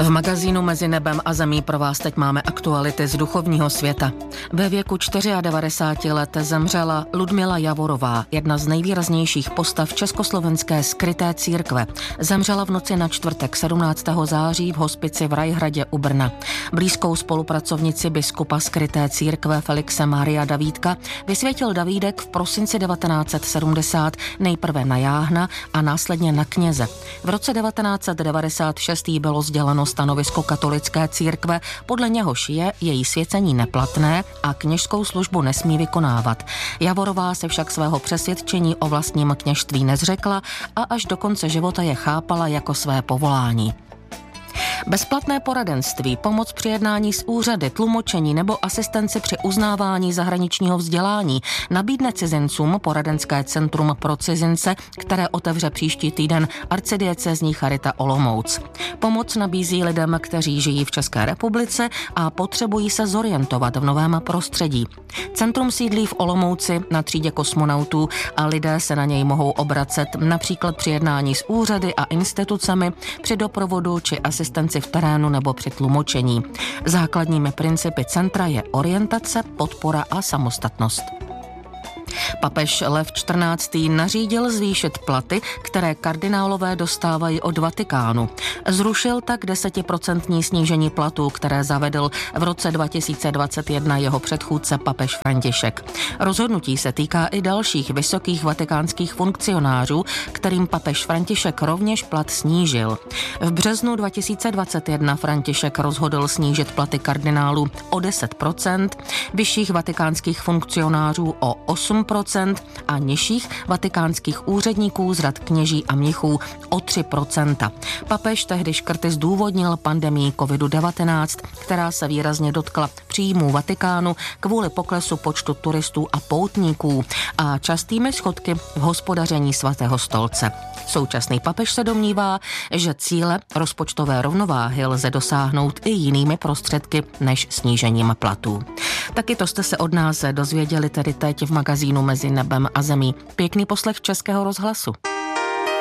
V magazínu Mezi nebem a zemí pro vás teď máme aktuality z duchovního světa. Ve věku 94 let zemřela Ludmila Javorová, jedna z nejvýraznějších postav československé skryté církve. Zemřela v noci na čtvrtek 17. září v hospici v Rajhradě u Brna. Blízkou spolupracovnici biskupa skryté církve Felixe Mária Davídka vysvětil Davídek v prosinci 1970 nejprve na jáhna a následně na kněze. V roce 1996 jí bylo sděleno stanovisko katolické církve, podle něhož je její svěcení neplatné a kněžskou službu nesmí vykonávat. Javorová se však svého přesvědčení o vlastním kněžství nezřekla a až do konce života je chápala jako své povolání. Bezplatné poradenství, pomoc při jednání s úřady, tlumočení nebo asistenci při uznávání zahraničního vzdělání nabídne cizincům poradenské centrum pro cizince, které otevře příští týden arcidiecézní Charita Olomouc. Pomoc nabízí lidem, kteří žijí v České republice a potřebují se zorientovat v novém prostředí. Centrum sídlí v Olomouci na třídě kosmonautů a lidé se na něj mohou obracet například při jednání s úřady a institucemi, při doprovodu či asistenci v terénu nebo při tlumočení. Základními principy centra je orientace, podpora a samostatnost. Papež Lev XIV. Nařídil zvýšit platy, které kardinálové dostávají od Vatikánu. Zrušil tak 10% snížení platů, které zavedl v roce 2021 jeho předchůdce papež František. Rozhodnutí se týká i dalších vysokých vatikánských funkcionářů, kterým papež František rovněž plat snížil. V březnu 2021 František rozhodl snížit platy kardinálů o 10%, vyšších vatikánských funkcionářů o 8% a nižších vatikánských úředníků z řad kněží a mnichů o 3%. Papež tehdy škrty zdůvodnil pandemií COVID-19, která se výrazně dotkla příjmů Vatikánu kvůli poklesu počtu turistů a poutníků a častými schodky v hospodaření svatého stolce. Současný papež se domnívá, že cíle rozpočtové rovnováhy lze dosáhnout i jinými prostředky než snížením platů. Taky to jste se od nás dozvěděli tedy teď v magazínu Mezi nebem a zemí. Pěkný poslech Českého rozhlasu.